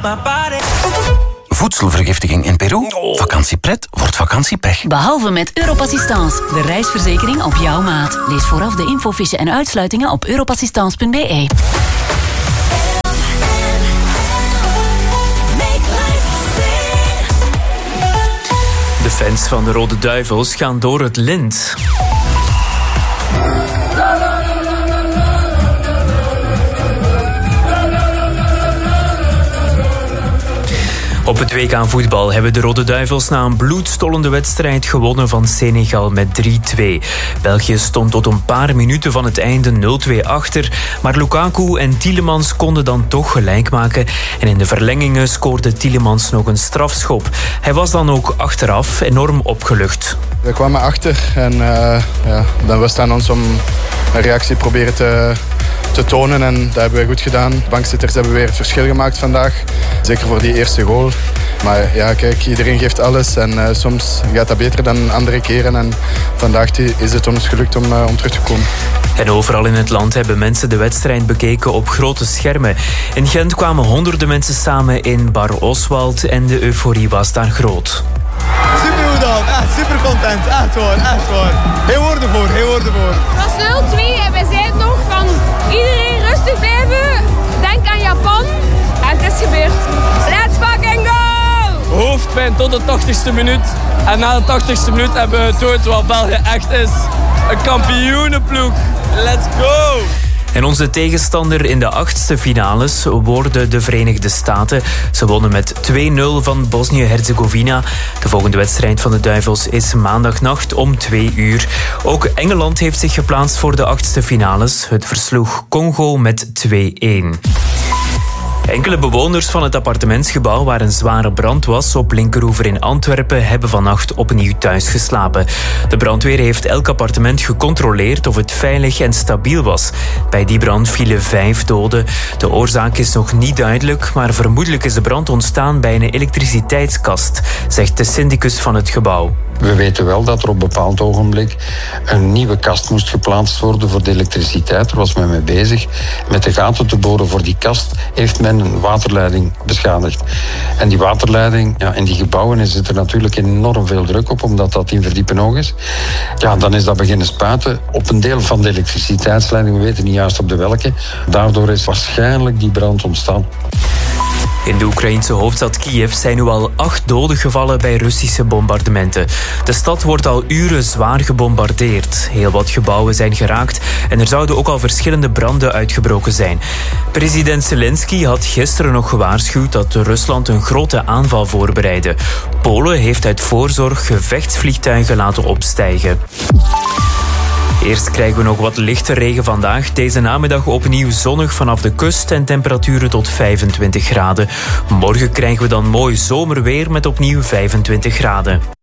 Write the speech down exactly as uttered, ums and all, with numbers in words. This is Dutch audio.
Voedselvergiftiging in Peru? Vakantiepret wordt vakantiepech. Behalve met Europassistance, de reisverzekering op jouw maat. Lees vooraf de infofiche en uitsluitingen op europassistance punt b e. De fans van de Rode Duivels gaan door het lint. Op het W K voetbal hebben de Rode Duivels na een bloedstollende wedstrijd gewonnen van Senegal met drie twee. België stond tot een paar minuten van het einde nul twee achter, maar Lukaku en Tielemans konden dan toch gelijk maken en in de verlengingen scoorde Tielemans nog een strafschop. Hij was dan ook achteraf enorm opgelucht. We kwamen achter en uh, ja, dan was het aan ons om een reactie proberen te... te tonen en dat hebben we goed gedaan. De bankzitters hebben weer het verschil gemaakt vandaag. Zeker voor die eerste goal. Maar ja, kijk, iedereen geeft alles en uh, soms gaat dat beter dan andere keren. En vandaag is het ons gelukt om, uh, om terug te komen. En overal in het land hebben mensen de wedstrijd bekeken op grote schermen. In Gent kwamen honderden mensen samen in Bar Oswald en de euforie was daar groot. Super goed dan, echt super content, echt hoor, echt hoor. Geen woorden voor, geen woorden voor. Het was nul twee en wij zeiden nog van iedereen rustig blijven. Denk aan Japan. En het is gebeurd. Let's fucking go! Hoofdpijn tot de tachtigste minuut. En na de tachtigste minuut hebben we getoond wat België echt is. Een kampioenenploeg. Let's go! En onze tegenstander in de achtste finales worden de Verenigde Staten. Ze wonnen met twee nul van Bosnië-Herzegovina. De volgende wedstrijd van de Duivels is maandagnacht om twee uur. Ook Engeland heeft zich geplaatst voor de achtste finales. Het versloeg Congo met twee een. Enkele bewoners van het appartementsgebouw waar een zware brand was op Linkeroever in Antwerpen hebben vannacht opnieuw thuis geslapen. De brandweer heeft elk appartement gecontroleerd of het veilig en stabiel was. Bij die brand vielen vijf doden. De oorzaak is nog niet duidelijk, maar vermoedelijk is de brand ontstaan bij een elektriciteitskast, zegt de syndicus van het gebouw. We weten wel dat er op een bepaald ogenblik een nieuwe kast moest geplaatst worden voor de elektriciteit. Daar was men mee bezig. Met de gaten te boren voor die kast heeft men een waterleiding beschadigd. En die waterleiding, ja, in die gebouwen is er natuurlijk enorm veel druk op, omdat dat in verdiepen hoog is. Ja, dan is dat beginnen spuiten op een deel van de elektriciteitsleiding. We weten niet juist op de welke. Daardoor is waarschijnlijk die brand ontstaan. In de Oekraïense hoofdstad Kiev zijn nu al acht doden gevallen bij Russische bombardementen. De stad wordt al uren zwaar gebombardeerd. Heel wat gebouwen zijn geraakt en er zouden ook al verschillende branden uitgebroken zijn. President Zelensky had gisteren nog gewaarschuwd dat Rusland een grote aanval voorbereidde. Polen heeft uit voorzorg gevechtsvliegtuigen laten opstijgen. Eerst krijgen we nog wat lichte regen vandaag. Deze namiddag opnieuw zonnig vanaf de kust en temperaturen tot vijfentwintig graden. Morgen krijgen we dan mooi zomerweer met opnieuw vijfentwintig graden.